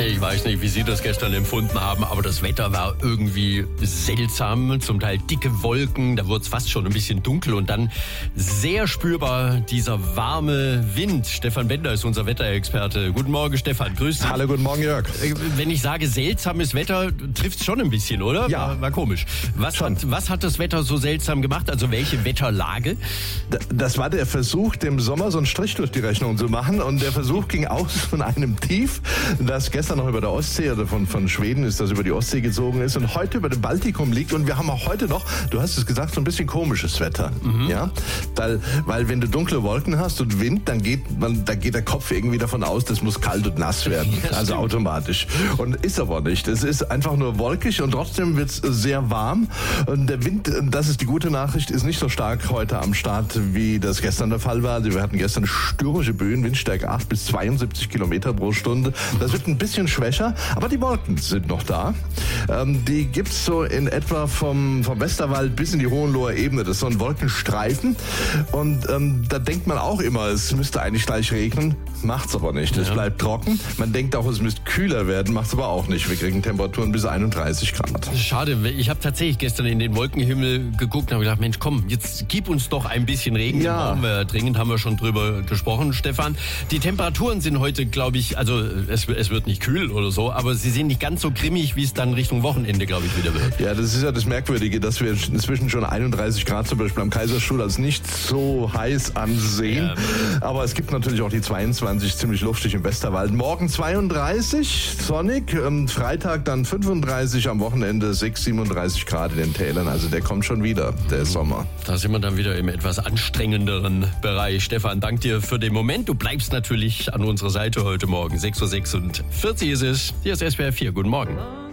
Ich weiß nicht, wie Sie das gestern empfunden haben, aber das Wetter war irgendwie seltsam. Zum Teil dicke Wolken, da wurde es fast schon ein bisschen dunkel und dann sehr spürbar dieser warme Wind. Stefan Bender ist unser Wetterexperte. Guten Morgen, Stefan. Grüß dich. Hallo, guten Morgen, Jörg. Wenn ich sage seltsames Wetter, trifft es schon ein bisschen, oder? Ja. War komisch. Was hat das Wetter so seltsam gemacht? Also welche Wetterlage? Das war der Versuch, dem Sommer so einen Strich durch die Rechnung zu machen. Und der Versuch ging aus von einem Tief, das gestern noch über der Ostsee, oder von Schweden ist das über die Ostsee gezogen ist und heute über dem Baltikum liegt. Und wir haben auch heute noch, du hast es gesagt, so ein bisschen komisches Wetter. Ja? Weil wenn du dunkle Wolken hast und Wind, da geht der Kopf irgendwie davon aus, das muss kalt und nass werden. Ja, also automatisch. Und ist aber nicht. Es ist einfach nur wolkig und trotzdem wird es sehr warm. Und der Wind, das ist die gute Nachricht, ist nicht so stark heute am Start, wie das gestern der Fall war. Also wir hatten gestern stürmische Böen, Windstärke 8 bis 72 Kilometer pro Stunde. Das wird ein bisschen schwächer, aber die Wolken sind noch da. Die gibt's so in etwa vom Westerwald bis in die Hohenloher Ebene. Das ist so ein Wolkenstreifen. Und da denkt man auch immer, es müsste eigentlich gleich regnen. Macht's aber nicht. Es bleibt trocken. Man denkt auch, es müsste kühler werden. Macht's aber auch nicht. Wir kriegen Temperaturen bis 31 Grad. Schade. Ich habe tatsächlich gestern in den Wolkenhimmel geguckt und habe gedacht, Mensch, komm, jetzt gib uns doch ein bisschen Regen. Ja. Den brauchen wir dringend, haben wir schon drüber gesprochen, Stefan. Die Temperaturen sind heute, glaube ich, also es wird nicht kühl oder so, aber sie sind nicht ganz so grimmig, wie es dann Richtung Wochenende, glaube ich, wieder wird. Ja, das ist ja das Merkwürdige, dass wir inzwischen schon 31 Grad zum Beispiel am Kaiserstuhl als nicht so heiß ansehen. Ja. Aber es gibt natürlich auch die 22, ziemlich luftig im Westerwald. Morgen 32, sonnig, Freitag dann 35, am Wochenende 37 Grad in den Tälern. Also der kommt schon wieder, der Sommer. Da sind wir dann wieder im etwas anstrengenderen Bereich. Stefan, dank dir für den Moment. Du bleibst natürlich an unserer Seite heute Morgen. 6.46 Uhr ist es. Hier ist SWR 4. Guten Morgen.